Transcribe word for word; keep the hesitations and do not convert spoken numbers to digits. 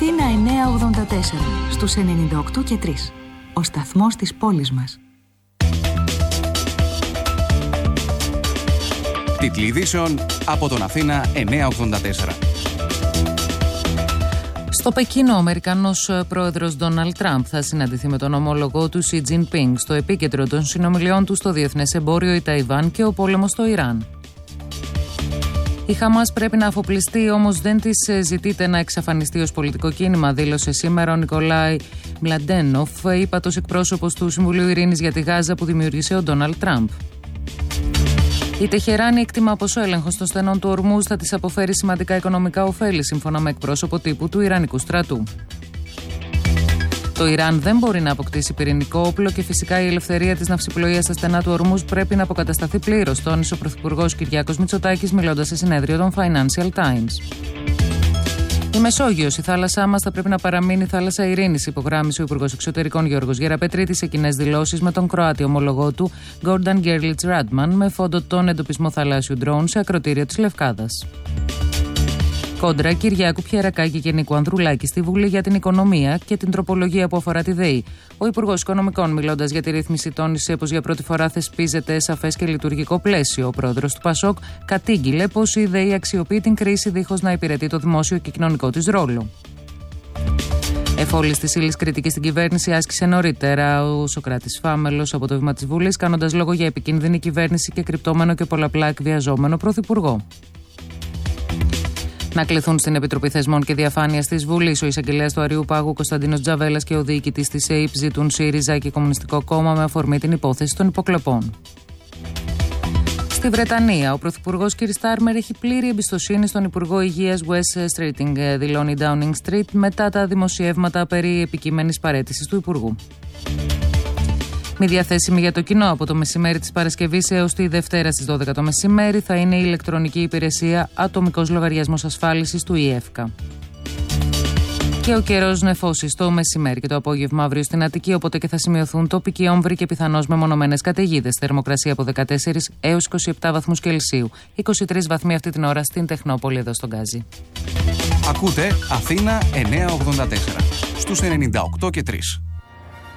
Αθήνα εννιακόσια ογδόντα τέσσερα, στους ενενήντα οκτώ και τρία. Ο σταθμός της πόλης μας. Τίτλοι ειδήσεων από τον Αθήνα εννιακόσια ογδόντα τέσσερα. Στο Πεκίνο, ο Αμερικανός πρόεδρος Ντόναλντ Τραμπ θα συναντηθεί με τον ομόλογό του Σι Τζινπίνγκ στο επίκεντρο των συνομιλιών του στο διεθνές εμπόριο, η Ταϊβάν και ο πόλεμος στο Ιράν. Η Χαμάς πρέπει να αφοπλιστεί, όμως δεν της ζητείται να εξαφανιστεί ως πολιτικό κίνημα, δήλωσε σήμερα ο Νικολάι Μλαντένοφ, ύπατος εκπρόσωπος του Συμβουλίου Ειρήνης για τη Γάζα που δημιούργησε ο Ντόναλντ Τραμπ. Η Τεχεράνη εκτιμά πως ο έλεγχος των στενών του Ορμούζ θα της αποφέρει σημαντικά οικονομικά ωφέλη, σύμφωνα με εκπρόσωπο τύπου του Ιρανικού στρατού. Το Ιράν δεν μπορεί να αποκτήσει πυρηνικό όπλο και φυσικά η ελευθερία της ναυσιπλοείας στα στενά του Ορμούζ πρέπει να αποκατασταθεί πλήρως, τόνισε ο Πρωθυπουργός Κυριάκος Μητσοτάκης μιλώντας σε συνέδριο των Financial Times. Η Μεσόγειος, η θάλασσά μας, θα πρέπει να παραμείνει θάλασσα ειρήνης, υπογράμμισε ο Υπουργός Εξωτερικών Γιώργος Γεραπετρίτης σε κοινές δηλώσεις με τον Κροάτι ομολογό του Γκόρνταν Γκέρλιτς Ράντμαν με φόντο τον εντοπισμό θαλάσσιου ντρόουν σε ακρωτήριο της Λευκάδας. Κόντρα Κυριάκου Πιερακάκη και Νίκου Ανδρουλάκη στη Βουλή για την οικονομία και την τροπολογία που αφορά τη ΔΕΗ. Ο Υπουργός Οικονομικών, μιλώντας για τη ρύθμιση, τόνισε πως για πρώτη φορά θεσπίζεται σαφές και λειτουργικό πλαίσιο. Ο πρόεδρος του Πασόκ κατήγγειλε πως η ΔΕΗ αξιοποιεί την κρίση δίχως να υπηρετεί το δημόσιο και κοινωνικό της ρόλο. Εφόλης της ύλης κριτική στην κυβέρνηση άσκησε νωρίτερα ο Σωκράτης Φάμελος από το βήμα της Βουλής, κάνοντας λόγο για επικίνδυνη κυβέρνηση και κρυπτόμενο και πολλαπλά εκβιαζόμενο πρωθυπουργό. Να κληθούν στην Επιτροπή Θεσμών και Διαφάνειας της Βουλής ο εισαγγελέας του Αριού Πάγου Κωνσταντίνος Τζαβέλας και ο διοικητής της ΕΙΠ ζητούν ΣΥΡΙΖΑ και Κομμουνιστικό Κόμμα με αφορμή την υπόθεση των υποκλοπών. Στη Βρετανία, ο Πρωθυπουργός Κίρ Στάρμερ έχει πλήρη εμπιστοσύνη στον Υπουργό Υγείας Wes Streeting, δηλώνει Downing Street μετά τα δημοσιεύματα περί επικείμενης παραίτησης του Υπουργού. Μη διαθέσιμη για το κοινό από το μεσημέρι της Παρασκευής έως τη Δευτέρα στις δώδεκα το μεσημέρι θα είναι η ηλεκτρονική υπηρεσία Ατομικός Λογαριασμός Ασφάλισης του ΙΕΦΚΑ. Και ο καιρός νεφώσει το μεσημέρι και το απόγευμα αύριο στην Αττική, οπότε και θα σημειωθούν τοπικοί όμβροι και πιθανώς μεμονωμένες καταιγίδες. Θερμοκρασία από δεκατέσσερα έως είκοσι επτά βαθμούς Κελσίου. είκοσι τρεις βαθμοί αυτή την ώρα στην Τεχνόπολη εδώ στον Γκάζι. Ακούτε Αθήνα εννιακόσια ογδόντα τέσσερα στους ενενήντα οκτώ και τρία.